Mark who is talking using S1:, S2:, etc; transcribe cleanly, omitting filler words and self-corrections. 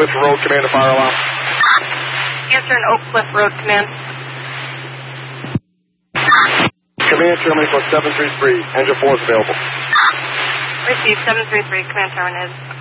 S1: Cliff Road, Command to fire alarm.
S2: Eastern Oak Cliff Road, Command.
S1: Command terminate on 733. Engine 4 is available.
S2: Received 733. Command terminated.